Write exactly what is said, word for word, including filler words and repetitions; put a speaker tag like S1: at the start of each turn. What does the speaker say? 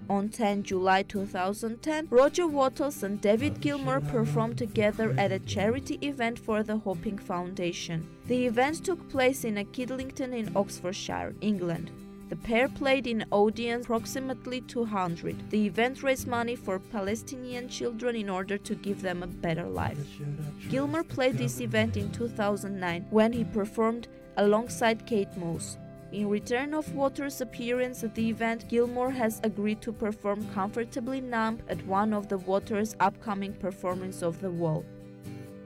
S1: On the tenth of July two thousand ten, Roger Waters and David Gilmour performed together at a charity event for the Hoping Foundation. The event took place in a Kidlington in Oxfordshire, England. The pair played in an audience approximately two hundred. The event raised money for Palestinian children in order to give them a better life. Gilmour played this event in two thousand nine when he performed alongside Kate Moss. In return of Waters' appearance at the event, Gilmour has agreed to perform Comfortably Numb at one of the Waters' upcoming performances of The Wall.